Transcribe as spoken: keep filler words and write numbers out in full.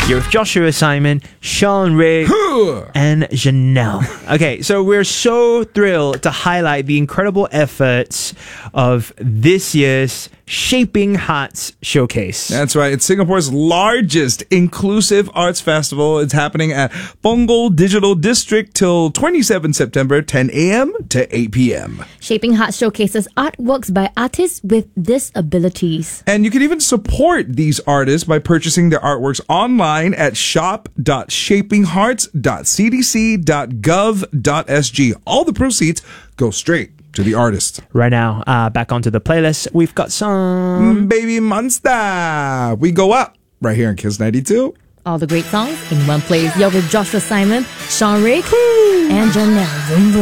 You're with Joshua Simon, Sean Ray, and Janelle. Okay, so we're so thrilled to highlight the incredible efforts of this year's Shaping Hearts Showcase. That's right. It's Singapore's largest inclusive arts festival. It's happening at Punggol Digital District till twenty-seventh September, ten a.m. to eight p.m. Shaping Hearts showcases artworks by artists with disabilities. And you can even support these artists by purchasing their artworks online at shop dot shaping hearts dot c d c dot gov dot s g. All the proceeds go straight to the artist. Right now, uh, back onto the playlist, we've got some... Baby Monster. We go up right here in Kiss ninety-two. All the great songs in one place. You're with Joshua Simon, Sean Ray, and Janelle.